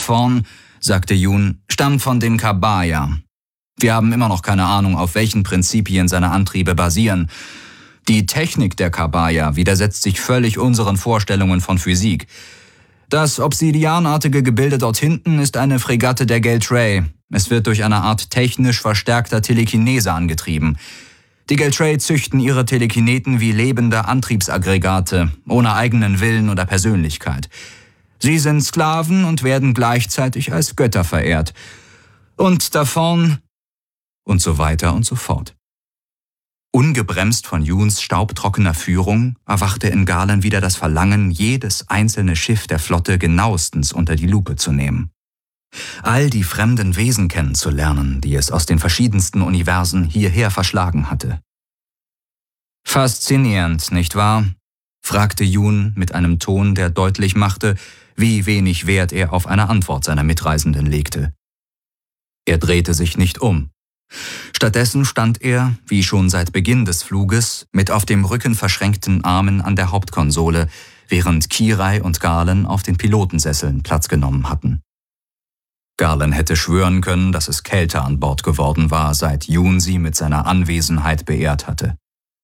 vorn«, sagte Jun, »stammt von den Kabaya. Wir haben immer noch keine Ahnung, auf welchen Prinzipien seine Antriebe basieren. Die Technik der Kabaya widersetzt sich völlig unseren Vorstellungen von Physik. Das obsidianartige Gebilde dort hinten ist eine Fregatte der Geltray. Es wird durch eine Art technisch verstärkter Telekinese angetrieben. Die Geltray züchten ihre Telekineten wie lebende Antriebsaggregate, ohne eigenen Willen oder Persönlichkeit. Sie sind Sklaven und werden gleichzeitig als Götter verehrt. Und da vorn…« und so weiter und so fort. Ungebremst von Juns staubtrockener Führung erwachte in Galen wieder das Verlangen, jedes einzelne Schiff der Flotte genauestens unter die Lupe zu nehmen. All die fremden Wesen kennenzulernen, die es aus den verschiedensten Universen hierher verschlagen hatte. »Faszinierend, nicht wahr?«, fragte Jun mit einem Ton, der deutlich machte, wie wenig Wert er auf eine Antwort seiner Mitreisenden legte. Er drehte sich nicht um. Stattdessen stand er, wie schon seit Beginn des Fluges, mit auf dem Rücken verschränkten Armen an der Hauptkonsole, während Kirai und Galen auf den Pilotensesseln Platz genommen hatten. Galen hätte schwören können, dass es kälter an Bord geworden war, seit Jun sie mit seiner Anwesenheit beehrt hatte.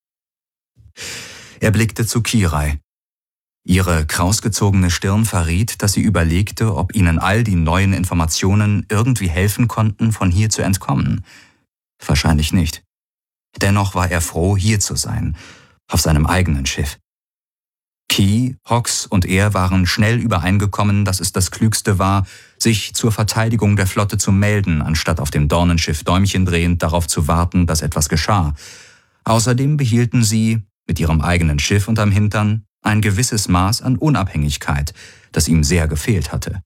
Er blickte zu Kirai. Ihre krausgezogene Stirn verriet, dass sie überlegte, ob ihnen all die neuen Informationen irgendwie helfen konnten, von hier zu entkommen. Wahrscheinlich nicht. Dennoch war er froh, hier zu sein, auf seinem eigenen Schiff. Ki, Hox und er waren schnell übereingekommen, dass es das Klügste war, sich zur Verteidigung der Flotte zu melden, anstatt auf dem Dornenschiff Däumchen drehend darauf zu warten, dass etwas geschah. Außerdem behielten sie, mit ihrem eigenen Schiff unterm Hintern, ein gewisses Maß an Unabhängigkeit, das ihm sehr gefehlt hatte.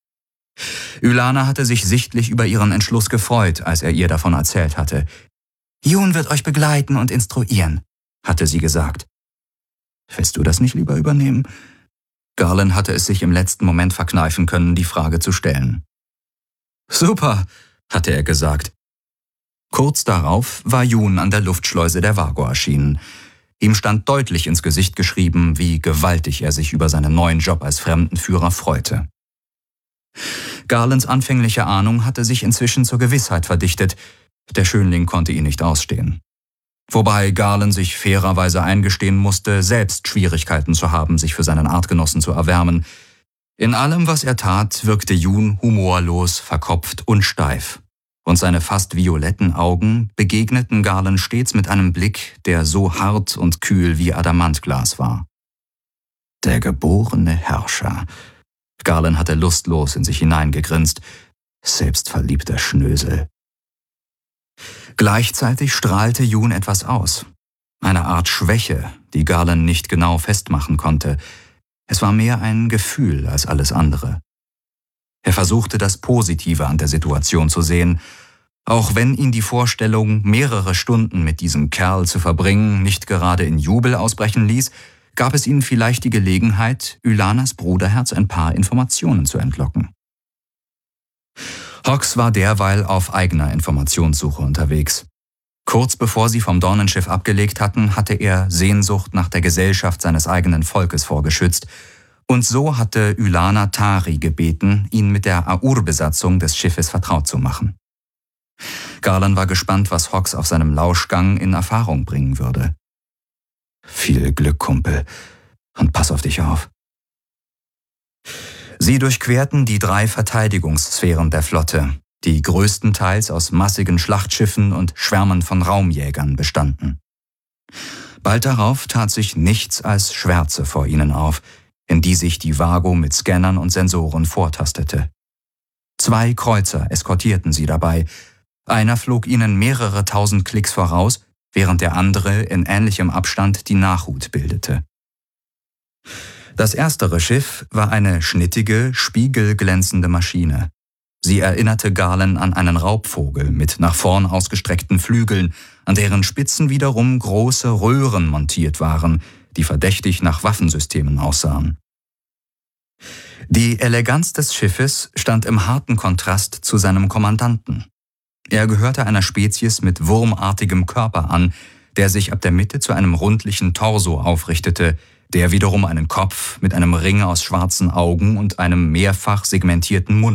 Ylana hatte sich sichtlich über ihren Entschluss gefreut, als er ihr davon erzählt hatte. »Jun wird euch begleiten und instruieren«, hatte sie gesagt. »Willst du das nicht lieber übernehmen?« Galen hatte es sich im letzten Moment verkneifen können, die Frage zu stellen. »Super«, hatte er gesagt. Kurz darauf war Jun an der Luftschleuse der Vago erschienen. Ihm stand deutlich ins Gesicht geschrieben, wie gewaltig er sich über seinen neuen Job als Fremdenführer freute. Galens anfängliche Ahnung hatte sich inzwischen zur Gewissheit verdichtet. Der Schönling konnte ihn nicht ausstehen. Wobei Galen sich fairerweise eingestehen musste, selbst Schwierigkeiten zu haben, sich für seinen Artgenossen zu erwärmen. In allem, was er tat, wirkte Jun humorlos, verkopft und steif. Und seine fast violetten Augen begegneten Galen stets mit einem Blick, der so hart und kühl wie Adamantglas war. Der geborene Herrscher. Galen hatte lustlos in sich hineingegrinst. Selbstverliebter Schnösel. Gleichzeitig strahlte Jun etwas aus. Eine Art Schwäche, die Galen nicht genau festmachen konnte. Es war mehr ein Gefühl als alles andere. Er versuchte, das Positive an der Situation zu sehen, auch wenn ihn die Vorstellung, mehrere Stunden mit diesem Kerl zu verbringen, nicht gerade in Jubel ausbrechen ließ, gab es ihnen vielleicht die Gelegenheit, Ylanas Bruderherz ein paar Informationen zu entlocken. Hox war derweil auf eigener Informationssuche unterwegs. Kurz bevor sie vom Dornenschiff abgelegt hatten, hatte er Sehnsucht nach der Gesellschaft seines eigenen Volkes vorgeschützt, und so hatte Ylana Tari gebeten, ihn mit der Aur-Besatzung des Schiffes vertraut zu machen. Galen war gespannt, was Hox auf seinem Lauschgang in Erfahrung bringen würde. »Viel Glück, Kumpel, und pass auf dich auf.« Sie durchquerten die 3 Verteidigungssphären der Flotte, die größtenteils aus massigen Schlachtschiffen und Schwärmen von Raumjägern bestanden. Bald darauf tat sich nichts als Schwärze vor ihnen auf, in die sich die Vago mit Scannern und Sensoren vortastete. 2 Kreuzer eskortierten sie dabei. Einer flog ihnen mehrere tausend Klicks voraus, während der andere in ähnlichem Abstand die Nachhut bildete. Das erstere Schiff war eine schnittige, spiegelglänzende Maschine. Sie erinnerte Galen an einen Raubvogel mit nach vorn ausgestreckten Flügeln, an deren Spitzen wiederum große Röhren montiert waren, die verdächtig nach Waffensystemen aussahen. Die Eleganz des Schiffes stand im harten Kontrast zu seinem Kommandanten. Er gehörte einer Spezies mit wurmartigem Körper an, der sich ab der Mitte zu einem rundlichen Torso aufrichtete, der wiederum einen Kopf mit einem Ring aus schwarzen Augen und einem mehrfach segmentierten Mund